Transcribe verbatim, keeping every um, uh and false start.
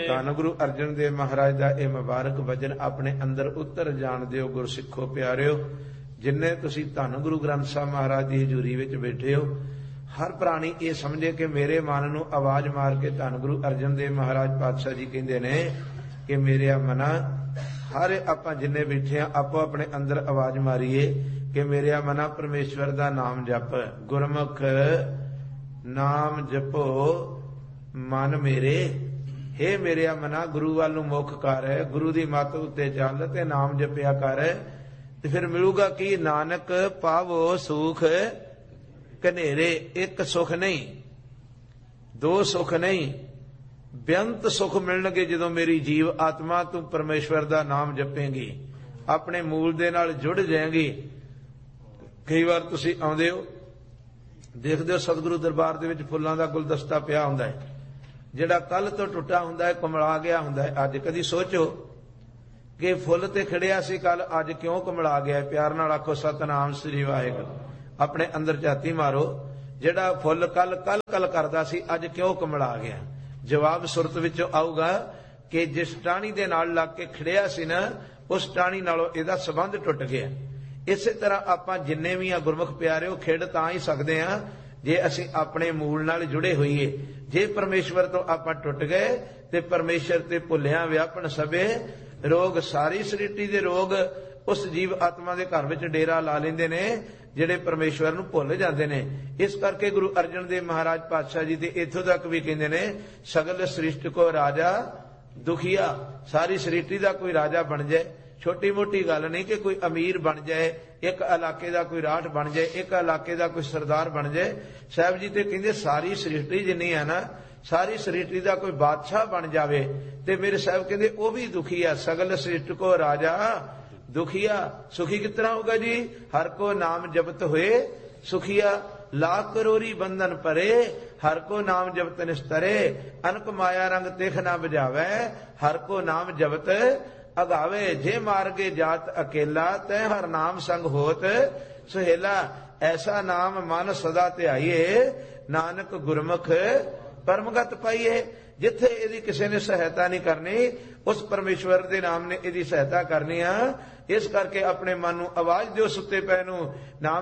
ਧੰਨ ਗੁਰੂ ਅਰਜਨ ਦੇਵ ਮਹਾਰਾਜ ਦਾ ਇਹ ਮੁਬਾਰਕ ਵਚਨ ਆਪਣੇ ਅੰਦਰ ਉਤਰ ਜਾਣ ਦਿਓ। ਗੁਰਸਿੱਖੋ ਪਿਆਰਿਓ, ਜਿੰਨੇ ਤੁਸੀਂ ਧੰਨ ਗੁਰੂ ਗ੍ਰੰਥ ਸਾਹਿਬ ਮਹਾਰਾਜ ਦੀ ਹਜ਼ੂਰੀ ਵਿੱਚ ਬੈਠੇ ਹੋ, ਹਰ ਪ੍ਰਾਣੀ ਇਹ ਸਮਝੇ ਕਿ ਮੇਰੇ ਮਨ ਨੂੰ ਆਵਾਜ਼ ਮਾਰ ਕੇ ਧੰਨ ਗੁਰੂ ਅਰਜਨ ਦੇਵ ਮਹਾਰਾਜ ਪਾਤਸ਼ਾਹ ਜੀ ਕਹਿੰਦੇ ਨੇ ਕਿ ਮੇਰਿਆ ਮਨਾ, ਹਰ ਆਪਾਂ ਜਿੰਨੇ ਬੈਠੇ ਆ ਆਪੋ ਆਪਣੇ ਅੰਦਰ ਆਵਾਜ਼ ਮਾਰੀਏ ਕਿ ਮੇਰਿਆ ਮਨਾ ਪਰਮੇਸ਼ਵਰ ਦਾ ਨਾਮ ਜਪ। ਗੁਰਮੁਖ ਨਾਮ ਜਪੋ ਮਨ ਮੇਰੇ, हे ਮੇਰਿਆ ਮਨਾ ਗੁਰੂ ਵੱਲ ਨੂੰ ਮੁੱਖ ਕਰ, ਗੁਰੂ ਦੀ ਮੱਤ ਉੱਤੇ ਚੱਲ ਤੇ ਨਾਮ ਜਪਿਆ ਕਰ, ਤੇ ਫਿਰ ਮਿਲੂਗਾ ਕੀ? ਨਾਨਕ ਪਾਵੋ ਸੁਖ ਕਨੇਰੇ। ਇੱਕ ਸੁਖ ਨਹੀਂ, ਦੋ ਸੁਖ ਨਹੀਂ, ਬੇਅੰਤ ਸੁਖ ਮਿਲਣਗੇ ਜਦੋਂ ਮੇਰੀ ਜੀਵ ਆਤਮਾ ਤੂੰ ਪਰਮੇਸ਼ਵਰ ਦਾ ਨਾਮ ਜਪੇਂਗੀ, ਆਪਣੇ ਮੂਲ ਦੇ ਨਾਲ ਜੁੜ ਜਾਏਗੀ। ਕਈ ਵਾਰ ਤੁਸੀਂ ਆਉਂਦੇ ਹੋ, ਦੇਖਦੇ ਹੋ ਸਤਿਗੁਰੂ ਦਰਬਾਰ ਦੇ ਵਿੱਚ ਫੁੱਲਾਂ ਦਾ ਗੁਲਦਸਤਾ ਪਿਆ ਹੁੰਦਾ ਹੈ, ਜਿਹੜਾ ਕੱਲ ਤੋਂ ਟੁੱਟਾ ਹੁੰਦਾ ਹੈ, ਕੁਮਲਾ ਗਿਆ ਹੁੰਦਾ ਹੈ। ਅੱਜ ਕਦੀ ਸੋਚੋ ਕਿ ਫੁੱਲ ਤੇ ਖਿੜਿਆ ਸੀ ਕੱਲ, ਅੱਜ ਕਿਉਂ ਕੁਮਲਾ ਗਿਆ? ਪਿਆਰ ਨਾਲ ਆਖੋ ਸਤਨਾਮ ਸ੍ਰੀ ਵਾਹਿਗੁਰੂ। ਆਪਣੇ ਅੰਦਰ ਝਾਤੀ ਮਾਰੋ, ਜਿਹੜਾ ਫੁੱਲ ਕੱਲ ਕੱਲ ਕੱਲ ਕਰਦਾ ਸੀ ਅੱਜ ਕਿਉਂ ਕੁਮਲਾ ਗਿਆ? ਜਵਾਬ ਸੁਰਤ ਵਿੱਚੋਂ ਆਊਗਾ ਕਿ ਜਿਸ ਟਾਹਣੀ ਦੇ ਨਾਲ ਲੱਗ ਕੇ ਖਿੜਿਆ ਸੀ ਨਾ, ਉਸ ਟਾਹਣੀ ਨਾਲੋਂ ਇਹਦਾ ਸੰਬੰਧ ਟੁੱਟ ਗਿਆ। ਇਸੇ ਤਰ੍ਹਾਂ ਆਪਾਂ ਜਿੰਨੇ ਵੀ ਆ ਗੁਰਮੁਖ ਪਿਆਰਿਓ, ਖਿੜ ਤਾਂ ਹੀ ਸਕਦੇ ਆ ਜੇ ਅਸੀਂ ਆਪਣੇ ਮੂਲ ਨਾਲ ਜੁੜੇ ਹੋਈਏ। ਜੇ ਪਰਮੇਸ਼ਵਰ ਤੋਂ ਆਪਾਂ ਟੁੱਟ ਗਏ ਤੇ ਪਰਮੇਸ਼ਰ ਤੇ ਭੁੱਲਿਆ ਵਿਆਪਣ ਸਭੇ ਰੋਗ, ਸਾਰੀ ਸ੍ਰਿਸ਼ਟੀ ਦੇ ਰੋਗ ਉਸ ਜੀਵ ਆਤਮਾ ਦੇ ਘਰ ਵਿੱਚ ਡੇਰਾ ਲਾ ਲੈਂਦੇ ਨੇ ਜਿਹੜੇ ਪਰਮੇਸ਼ਵਰ ਨੂੰ ਭੁੱਲ ਜਾਂਦੇ ਨੇ। ਇਸ ਕਰਕੇ ਗੁਰੂ ਅਰਜਨ ਦੇਵ ਮਹਾਰਾਜ ਪਾਤਸ਼ਾਹ ਜੀ ਤੇ ਇੱਥੋਂ ਤੱਕ ਵੀ ਕਹਿੰਦੇ ਨੇ ਸਗਲ ਸ੍ਰਿਸ਼ਟ ਕੋ ਰਾਜਾ ਦੁਖੀਆ। ਸਾਰੀ ਸ੍ਰਿਸ਼ਟੀ ਦਾ ਕੋਈ ਰਾਜਾ ਬਣ ਜਾਏ, ਛੋਟੀ ਮੋਟੀ ਗੱਲ ਨਹੀਂ ਕਿ ਕੋਈ ਅਮੀਰ ਬਣ ਜਾਏ, ਇੱਕ ਇਲਾਕੇ ਦਾ ਕੋਈ ਰਾਠ ਬਣ ਜਾਏ, ਇੱਕ ਇਲਾਕੇ ਦਾ ਕੋਈ ਸਰਦਾਰ ਬਣ ਜਾਏ। ਸਾਹਿਬ ਜੀ ਤੇ ਕਹਿੰਦੇ ਸਾਰੀ ਸ੍ਰਿਸ਼ਟੀ ਜਿੰਨੀ ਹੈ ਨਾ, ਸਾਰੀ ਸ੍ਰਿਸ਼ਟੀ ਦਾ ਕੋਈ ਬਾਦਸ਼ਾਹ ਬਣ ਜਾਵੇ ਤੇ ਮੇਰੇ ਸਾਹਿਬ ਕਹਿੰਦੇ ਉਹ ਵੀ ਦੁਖੀ ਆ। ਸਗਲ ਸ੍ਰਿਸ਼ਟ ਕੋ ਰਾਜਾ ਦੁਖੀਆ। ਸੁਖੀ ਕਿਸ ਤਰ੍ਹਾਂ ਹੋਗਾ ਜੀ? ਹਰ ਕੋ ਨਾਮ ਜਪਤ ਹੋਏ ਸੁਖੀਆ। ਲਾਖ ਕਰੋੜੀ ਬੰਧਨ ਪਰੇ, ਹਰ ਕੋ ਨਾਮ ਜਪਤ ਨਿਸਤਰੇ। ਅਨਕ ਮਾਇਆ ਰੰਗ ਤਿਖ ਨਾ ਬਜਾਵੇ, ਹਰ ਕੋ ਨਾਮ ਜਪਤ ਅਗਾਵੇ। ਜੇ ਮਾਰਗੇ ਜਾਤ ਅਕੇਲਾ, ਤੈ ਹਰ ਨਾਮ ਸੰਗ ਹੋਤ ਸੁਹੇਲਾ। ਐਸਾ ਨਾਮ ਮਨ ਸਦਾ ਧਿਆਈਏ, ਨਾਨਕ ਗੁਰਮੁਖ ਪਰਮਗਤ ਪਾਈਏ। ਜਿੱਥੇ ਇਹਦੀ ਕਿਸੇ ਨੇ ਸਹਾਇਤਾ ਨਹੀਂ ਕਰਨੀ, ਉਸ ਪਰਮੇਸ਼ਵਰ ਦੇ ਨਾਮ ਨੇ ਇਹਦੀ ਸਹਾਇਤਾ ਕਰਨੀ ਆ। ਇਸ ਕਰਕੇ ਆਪਣੇ ਮਨ ਨੂੰ ਆਵਾਜ਼ ਦਿਓ ਸੁੱਤੇ ਪੈ ਨੂੰ, ਨਾਮ